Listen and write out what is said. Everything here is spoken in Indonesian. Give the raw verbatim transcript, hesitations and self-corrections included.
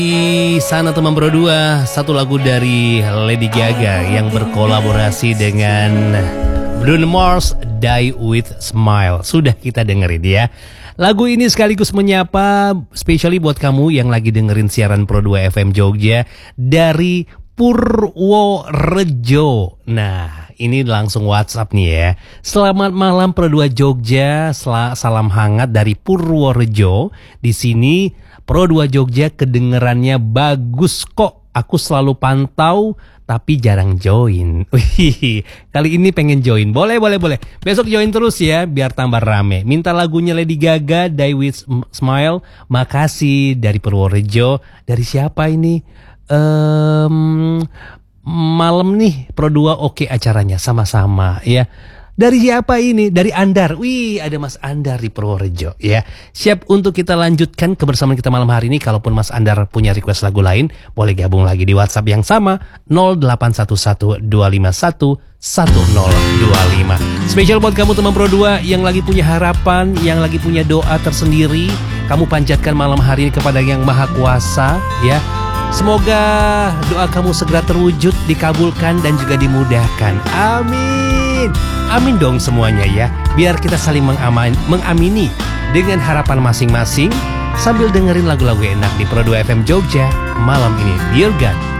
Di sana teman Pro dua, satu lagu dari Lady Gaga yang berkolaborasi dengan Bruno Mars, Die With Smile. Sudah kita dengerin ya. Lagu ini sekaligus menyapa spesially buat kamu yang lagi dengerin siaran Pro dua F M Jogja dari Purworejo. Nah, ini langsung WhatsApp nih ya. Selamat malam Pro dua Jogja, salam hangat dari Purworejo. Di sini Pro dua Jogja kedengerannya bagus kok. Aku selalu pantau tapi jarang join. Wih, kali ini pengen join. Boleh, boleh, boleh. Besok join terus ya biar tambah rame. Minta lagunya Lady Gaga, Die With Smile. Makasih dari Purworejo. Dari siapa ini? Um, malam nih Pro dua oke acaranya sama-sama ya. Dari siapa ini? Dari Andar. Wih, ada Mas Andar di Purworejo ya. Siap untuk kita lanjutkan kebersamaan kita malam hari ini. Kalaupun Mas Andar punya request lagu lain, boleh gabung lagi di WhatsApp yang sama nol delapan satu satu dua lima satu satu nol dua lima. Spesial buat kamu teman Pro dua yang lagi punya harapan, yang lagi punya doa tersendiri, kamu panjatkan malam hari ini kepada Yang Maha Kuasa ya. Semoga doa kamu segera terwujud, dikabulkan dan juga dimudahkan. Amin. Amin dong semuanya ya. Biar kita saling mengaman, mengamini dengan harapan masing-masing sambil dengerin lagu-lagu enak di Pro dua F M Jogja malam ini. Dear God,